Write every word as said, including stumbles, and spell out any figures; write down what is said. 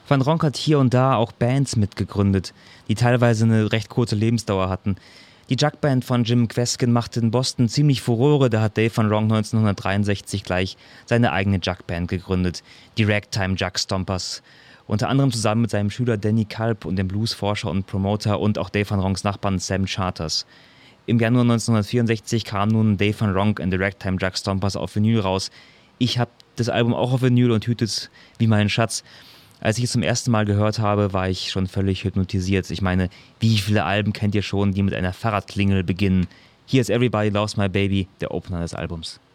Van Ronk hat hier und da auch Bands mitgegründet, die teilweise eine recht kurze Lebensdauer hatten. Die Jug-Band von Jim Kweskin machte in Boston ziemlich Furore, da hat Dave Van Ronk neunzehnhundertdreiundsechzig gleich seine eigene Jug-Band gegründet, die Ragtime Jug Stompers. Unter anderem zusammen mit seinem Schüler Danny Culp und dem Bluesforscher und Promoter und auch Dave Van Ronks Nachbarn Sam Charters. Im Januar neunzehnhundertvierundsechzig kam nun Dave Van Ronk and the Ragtime Jug Stompers auf Vinyl raus. Ich habe das Album auch auf Vinyl und hüte es wie meinen Schatz. Als ich es zum ersten Mal gehört habe, war ich schon völlig hypnotisiert. Ich meine, wie viele Alben kennt ihr schon, die mit einer Fahrradklingel beginnen? Hier ist Everybody Loves My Baby, der Opener des Albums.